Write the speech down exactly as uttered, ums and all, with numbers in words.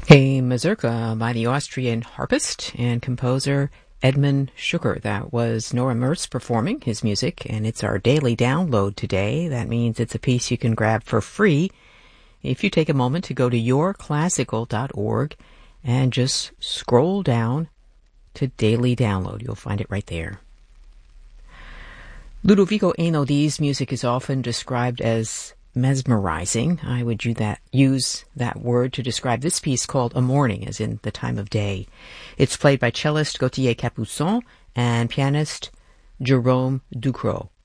A mazurka by the Austrian harpist and composer Edmund Schucker. That was Nora Mertz performing his music, and it's our daily download today. That means it's a piece you can grab for free if you take a moment to go to your classical dot org and just scroll down to Daily Download. You'll find it right there. Ludovico Einaudi's music is often described as mesmerizing. I would use that, use that word to describe this piece called A Morning, as in the time of day. It's played by cellist Gauthier Capuçon and pianist Jérôme Ducrot.